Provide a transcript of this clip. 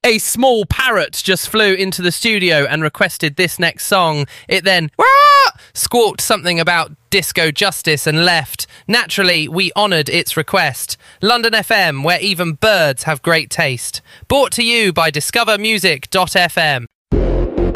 A small parrot just flew into the studio and requested this next song. It then squawked something about disco justice and left. Naturally, we honoured its request. London FM, where even birds have great taste. Brought to you by discovermusic.fm.